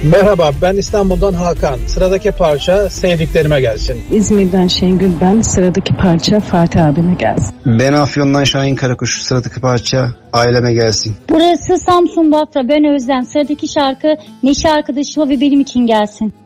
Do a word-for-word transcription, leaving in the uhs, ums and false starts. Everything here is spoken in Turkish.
Merhaba, ben İstanbul'dan Hakan. Sıradaki parça sevdiklerime gelsin. İzmir'den Şengül ben. Sıradaki parça Fatih abime gelsin. Ben Afyon'dan Şahin Karakuş. Sıradaki parça aileme gelsin. Burası Samsun Bafra, ben Özlem. Sıradaki şarkı Neşe arkadaşıma ve benim için gelsin.